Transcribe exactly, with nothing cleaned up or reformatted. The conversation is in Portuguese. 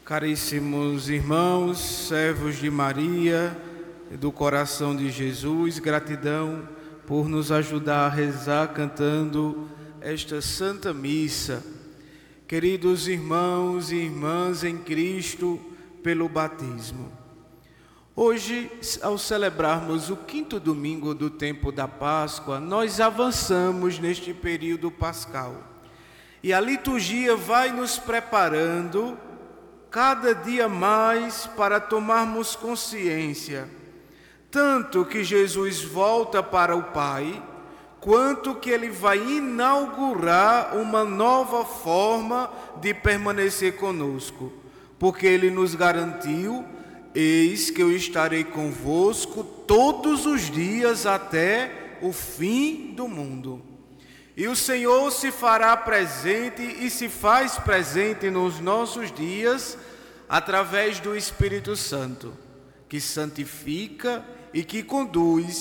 Caríssimos irmãos, servos de Maria e do coração de Jesus, gratidão por nos ajudar a rezar cantando esta Santa Missa. Queridos irmãos e irmãs em Cristo pelo batismo, hoje, ao celebrarmos o quinto domingo do tempo da Páscoa, nós avançamos neste período pascal. E a liturgia vai nos preparando cada dia mais para tomarmos consciência, tanto que Jesus volta para o Pai, quanto que Ele vai inaugurar uma nova forma de permanecer conosco, porque Ele nos garantiu: eis que eu estarei convosco todos os dias até o fim do mundo. E o Senhor se fará presente e se faz presente nos nossos dias através do Espírito Santo, que santifica e que conduz